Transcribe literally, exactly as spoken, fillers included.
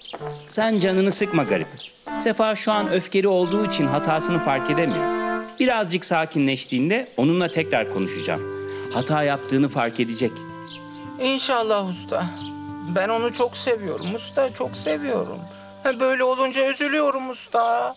Sen canını sıkma garip. Sefa şu an öfkeli olduğu için hatasını fark edemiyor. Birazcık sakinleştiğinde onunla tekrar konuşacağım. Hata yaptığını fark edecek. İnşallah usta. Ben onu çok seviyorum usta, çok seviyorum. Ha, böyle olunca üzülüyorum usta.